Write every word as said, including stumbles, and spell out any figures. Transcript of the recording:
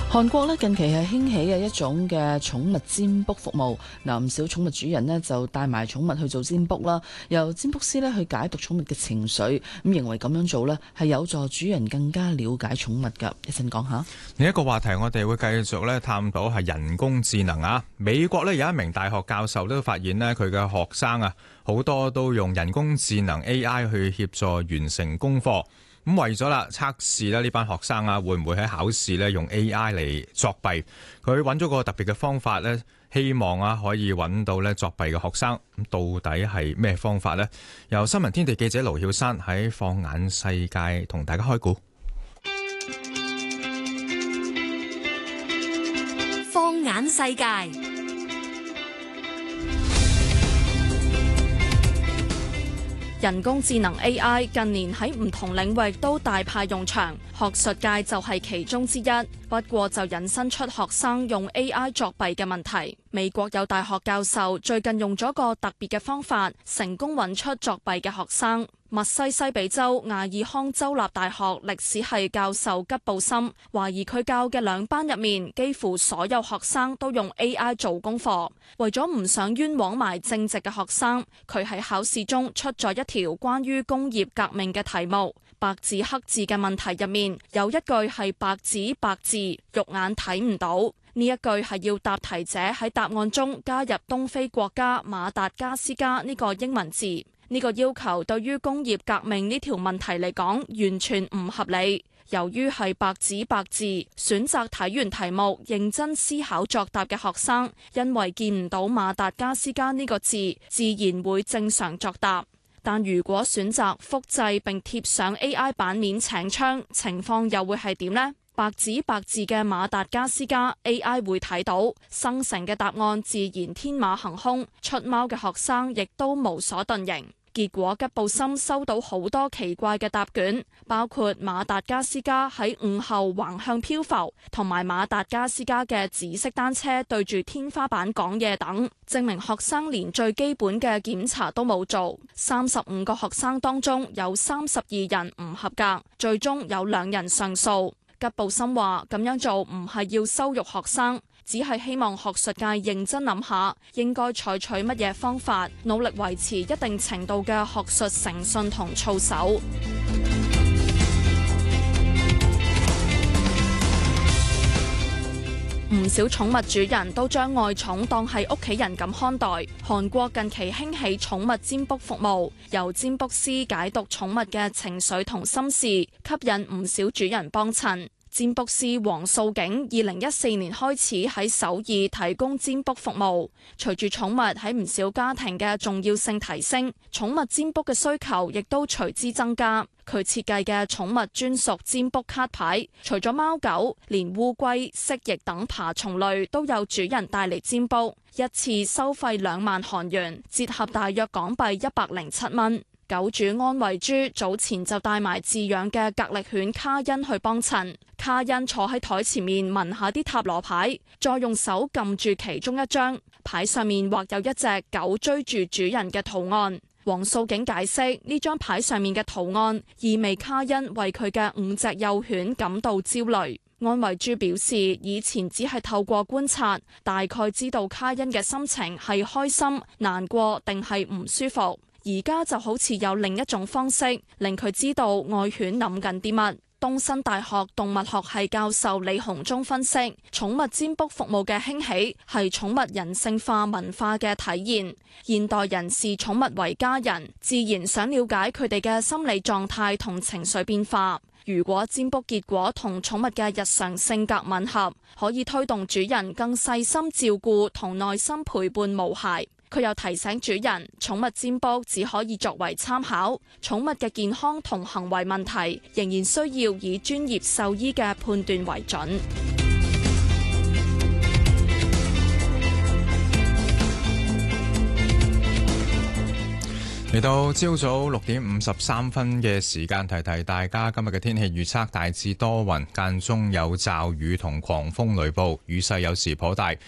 韓國咧近期係興起嘅一種嘅寵物占卜服務，嗱，唔少寵物主人咧就帶埋寵物去做占卜啦，由占卜師咧去解讀寵物嘅情緒，咁認為咁樣做咧係有助主人更加了解寵物㗎。一陣講下。 另一個話題，我哋會繼續咧探討係人工智能啊。美國咧有一名大學教授都發現咧，佢嘅學生啊好多都用人工智能 A I 去協助完成功課。咁為咗啦測試咧呢班學生啊會唔會喺考試咧用 A I 嚟作弊，佢揾咗個特別嘅方法咧，希望啊可以揾到咧作弊嘅學生。咁到底係咩方法呢？由新聞天地記者盧曉珊喺放眼世界同大家開估。 放眼世界。人工智能 A I 近年喺唔同領域都大派用場，學術界就係其中之一。不過就引申出學生用 A I 作弊嘅問題。美國有大學教授最近用咗個特別嘅方法，成功揾出作弊嘅學生。密西西比州亞爾康州立大學歷史系教授吉布森懷疑佢教嘅兩班入面，幾乎所有學生都用 A I 做功課。為咗唔想冤枉埋正直嘅學生，佢喺考試中出咗一條關於工業革命嘅題目。白紙黑字嘅問題入面有一句係白紙白字，肉眼睇唔到。呢一句係要答題者喺答案中加入東非國家馬達加斯加呢個英文字。呢個要求對於工業革命呢條問題嚟講完全唔合理。由於係白紙白字，選擇睇完題目認真思考作答嘅學生，因為見唔到馬達加斯加呢個字，自然會正常作答。但如果選擇複製並貼上 A I 版面請槍，情況又會係點呢？白紙白字嘅馬達加斯加 A I 會睇到，生成嘅答案自然天馬行空，出貓嘅學生亦都無所遁形。結果吉布森收到好多奇怪嘅答卷，包括馬達加斯加喺午後橫向漂浮，同埋馬達加斯加嘅紫色單車對住天花板講嘢等，證明學生連最基本嘅檢查都冇做。三十五個學生當中有三十二人唔合格，最終有兩人上訴。吉布森話咁樣做唔係要羞辱學生，只係希望學術界認真諗下，應該採取乜嘢方法，努力維持一定程度嘅學術誠信同操守。唔少寵物主人都將愛寵當係屋企人咁看待。韓國近期興起寵物占卜服務，由占卜師解讀寵物嘅情緒同心事，吸引唔少主人幫襯。占卜師黃素景二零一四年開始喺首爾提供占卜服務，隨住寵物喺唔少家庭嘅重要性提升，寵物占卜嘅需求亦都隨之增加。佢設計嘅寵物專屬占卜卡牌，除咗貓狗，連烏龜、蜥蜴等爬蟲類都有主人帶嚟占卜，一次收費兩萬韓元，折合大約港幣一百零七蚊。狗主安慧珠早前就帶埋飼養嘅格力犬卡恩去幫襯，卡恩坐喺台前面聞下啲塔羅牌，再用手撳住其中一張牌，上面畫有一隻狗追住主人嘅圖案。黃素景解釋，呢張牌上面嘅圖案意味卡恩為佢嘅五隻幼犬感到焦慮。安慧珠表示，以前只係透過觀察，大概知道卡恩嘅心情係開心、難過定係唔舒服。而家就好似有另一種方式，令佢知道愛犬諗緊啲乜。東新大學動物學系教授李鴻忠分析，寵物占卜服務嘅興起係寵物人性化文化嘅體現。現代人視寵物為家人，自然想了解佢哋嘅心理狀態同情緒變化。如果占卜結果同寵物嘅日常性格吻合，可以推動主人更細心照顧同耐心陪伴毛孩。佢又提醒主人，寵物占卜只可以作為參考，寵物嘅健康同行為問題仍然需要以專業獸醫嘅判斷為準。 嚟到朝早六點五十三分嘅時間，提提大家今日嘅天氣預測，大致多雲，間中有驟雨同狂風雷暴，雨勢有時頗大。